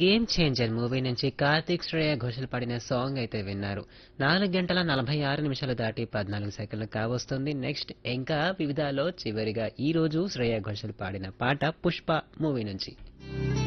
Game changer movie నుంచి కార్తీక్ శ్రేయ ఘోషల్ పాడిన song అయితే విన్నారు. 4 గంటల 46 నిమిషాలు దాటి 14 సెకండ్లు కావస్తుంది. నెక్స్ట్ ఇంకా వివిధాలో చివరిగా ఈ రోజు శ్రేయ ఘోషల్ పాడిన పాట పుష్ప మూవీ నుంచి.